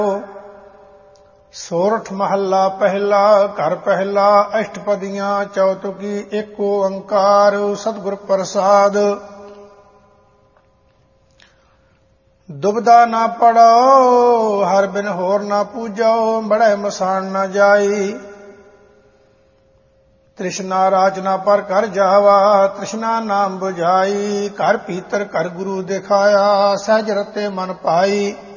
ਸੋਰਠ ਮਹੱਲਾ ਪਹਿਲਾ। ਘਰ ਪਹਿਲਾ। ਅਸ਼ਟਪਦੀਆਂ ਚੌਤੁਕੀ ਏਕ ਓੰਕਾਰ ਸਤਿਗੁਰ ਪ੍ਰਸਾਦ। ਦੁਬਦਾ ਨਾ ਪੜੋ ਹਰ ਬਿਨ ਹੋਰ ਨਾ ਪੂਜੋ, ਬੜੈ ਮਸਾਣ ਨਾ ਜਾਈ। ਤ੍ਰਿਸ਼ਨਾ ਰਾਜਨਾ ਪਰ ਕਰ ਜਾਵਾ, ਤ੍ਰਿਸ਼ਨਾ ਨਾਮ ਬੁਝਾਈ। ਘਰ ਭੀਤਰ ਘਰ ਗੁਰੂ ਦਿਖਾਇਆ, ਸਹਿਜ ਰਤੇ ਮਨ ਪਾਈ।